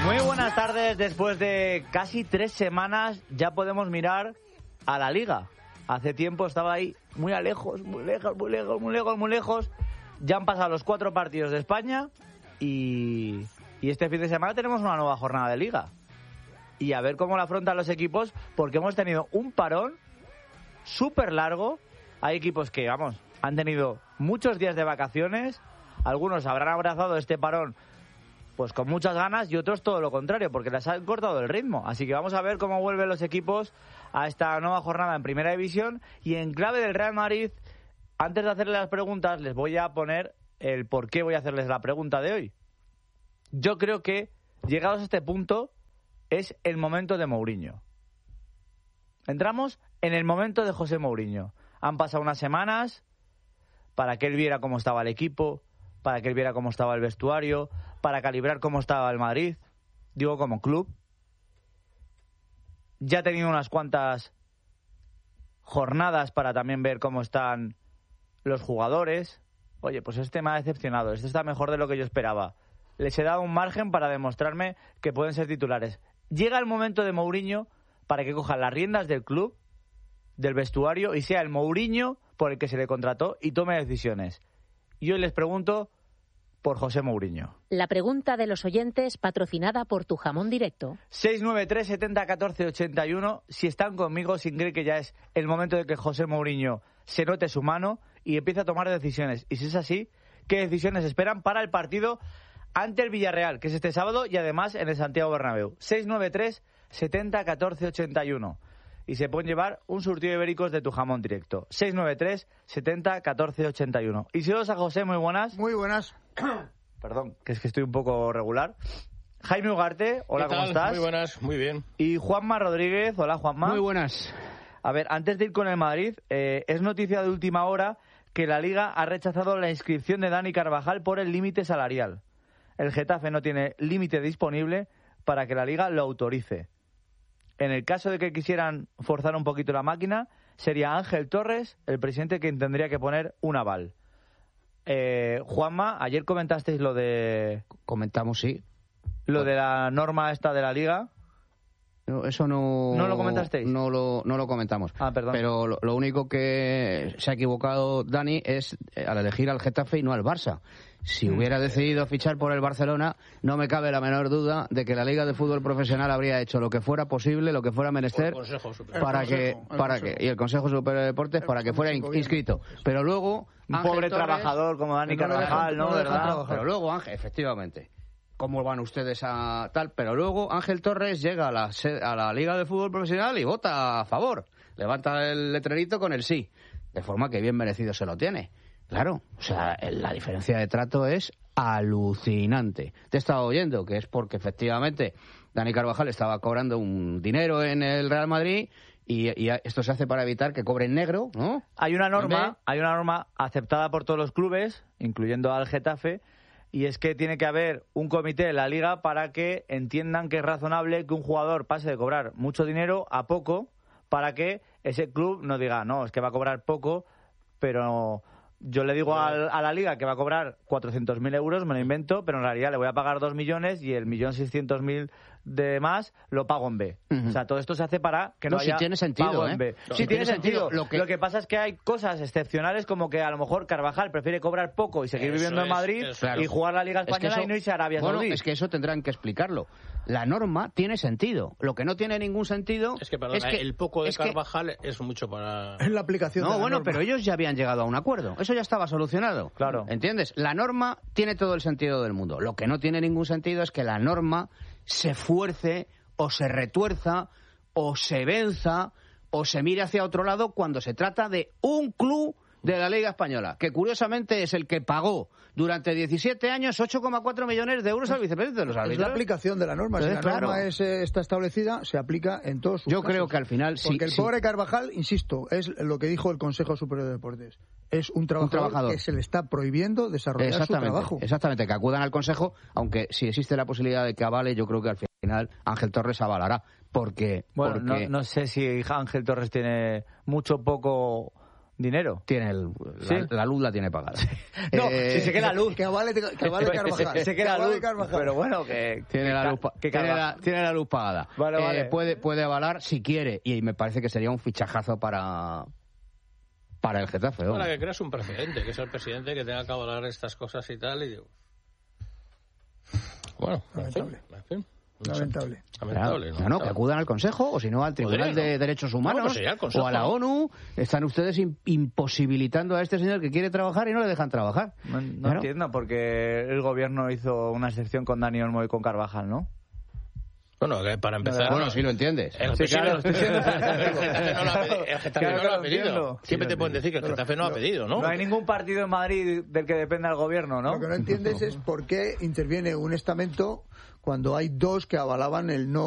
Muy buenas tardes. Después de casi 3 semanas ya podemos mirar a la Liga. Hace tiempo estaba ahí muy lejos. Ya han pasado los 4 partidos de España y este fin de semana tenemos una nueva jornada de Liga. Y a ver cómo la afrontan los equipos, porque hemos tenido un parón súper largo. Hay equipos que, han tenido muchos días de vacaciones. Algunos habrán abrazado este parón pues con muchas ganas y otros todo lo contrario, porque les han cortado el ritmo. Así que vamos a ver cómo vuelven los equipos a esta nueva jornada en Primera División. Y en clave del Real Madrid, antes de hacerles las preguntas, les voy a poner el por qué voy a hacerles la pregunta de hoy. Yo creo que, llegados a este punto, es el momento de Mourinho. Entramos en el momento de José Mourinho. Han pasado unas semanas para que él viera cómo estaba el equipo, para que él viera cómo estaba el vestuario, para calibrar cómo estaba el Madrid, digo como club. Ya ha tenido unas cuantas jornadas para también ver cómo están los jugadores. Oye, pues este me ha decepcionado, este está mejor de lo que yo esperaba. Les he dado un margen para demostrarme que pueden ser titulares. Llega el momento de Mourinho para que coja las riendas del club, del vestuario, y sea el Mourinho por el que se le contrató y tome decisiones. Y hoy les pregunto por José Mourinho. La pregunta de los oyentes, patrocinada por Tu Jamón Directo. 693 70 14 81. Si están conmigo, sin creer que ya es el momento de que José Mourinho se note su mano y empiece a tomar decisiones. Y si es así, ¿qué decisiones esperan para el partido ante el Villarreal, que es este sábado y además en el Santiago Bernabéu? 693 70 14 81. Y se pueden llevar un surtido de ibéricos de Tu Jamón Directo. 693 70 14 81. Y si os a José, muy buenas. Muy buenas. Perdón, que es que estoy un poco regular. Jaime Ugarte, hola, ¿cómo estás? Muy buenas, muy bien. Y Juanma Rodríguez, hola Juanma. Muy buenas. A ver, antes de ir con el Madrid, es noticia de última hora que la Liga ha rechazado la inscripción de Dani Carvajal por el límite salarial. El Getafe no tiene límite disponible para que la Liga lo autorice. En el caso de que quisieran forzar un poquito la máquina, sería Ángel Torres el presidente quien tendría que poner un aval. Juanma, ayer comentasteis lo de... Comentamos, sí. Lo de la norma esta de la Liga. No, eso no... ¿No lo comentasteis? No lo comentamos. Ah, perdón. Pero lo único que se ha equivocado Dani es al elegir al Getafe y no al Barça. Si hubiera decidido fichar por el Barcelona, no me cabe la menor duda de que la Liga de Fútbol Profesional habría hecho lo que fuera posible, lo que fuera menester, y el Consejo Superior de Deportes para que fuera inscrito. Pero luego... Un pobre trabajador como Dani Carvajal, ¿no? ¿Verdad? Pero luego, Ángel, efectivamente... ¿Cómo van ustedes a tal? Pero luego Ángel Torres llega a la Liga de Fútbol Profesional y vota a favor. Levanta el letrerito con el sí. De forma que bien merecido se lo tiene. Claro, o sea, la diferencia de trato es alucinante. Te he estado oyendo que es porque efectivamente Dani Carvajal estaba cobrando un dinero en el Real Madrid y esto se hace para evitar que cobre en negro, ¿no? Hay una norma aceptada por todos los clubes, incluyendo al Getafe, y es que tiene que haber un comité de la Liga para que entiendan que es razonable que un jugador pase de cobrar mucho dinero a poco, para que ese club no diga, no, es que va a cobrar poco, pero yo le digo a la Liga que va a cobrar 400.000 euros, me lo invento, pero en realidad le voy a pagar 2 millones y el 1.600.000 de más lo pago en B. O sea, todo esto se hace para que no haya tiene sentido, pago en B. Sí, tiene sentido. Lo que pasa es que hay cosas excepcionales como que a lo mejor Carvajal prefiere cobrar poco y seguir viviendo en Madrid y jugar la Liga Española y no irse a Arabia Saudí. Bueno, es que eso tendrán que explicarlo. La norma tiene sentido. Lo que no tiene ningún sentido es que, el poco de Carvajal es mucho para... Es la aplicación de la norma. Pero ellos ya habían llegado a un acuerdo. Eso ya estaba solucionado. Claro. ¿Entiendes? La norma tiene todo el sentido del mundo. Lo que no tiene ningún sentido es que la norma se fuerce o se retuerza o se venza o se mire hacia otro lado cuando se trata de un club de la Liga Española, que curiosamente es el que pagó durante 17 años 8,4 millones de euros al vicepresidente de los árbitros. Es la aplicación de la norma. Si la norma está establecida, se aplica en todos sus casos. Yo creo que al final... Porque el pobre Carvajal, insisto, es lo que dijo el Consejo Superior de Deportes. Es un trabajador que se le está prohibiendo desarrollar su trabajo. Exactamente, que acudan al Consejo, aunque si existe la posibilidad de que avale, yo creo que al final Ángel Torres avalará. Porque no sé si Ángel Torres tiene mucho poco dinero. Tiene la luz la tiene pagada. No, si se queda luz. Que vale Carvajal. Se queda luz, pero bueno, que tiene la luz pagada. Vale. Puede avalar si quiere, y me parece que sería un fichajazo para el Getafe. Para que creas un precedente, que es el presidente que tenga que avalar estas cosas y tal, y digo... Bueno, en fin. Lamentable. No, que acudan al Consejo, o si no al Tribunal de Derechos Humanos, o a la ONU. Están ustedes imposibilitando a este señor que quiere trabajar y no le dejan trabajar. No entiendo, porque el gobierno hizo una excepción con Dani Olmo y con Carvajal, ¿no? Bueno, para empezar... Bueno, si lo entiendes. El Getafe no lo ha pedido. Siempre te pueden decir que el Getafe no ha pedido, ¿no? No hay ningún partido en Madrid del que dependa el gobierno, ¿no? Lo que no entiendes es por qué interviene un estamento cuando hay dos que avalaban el no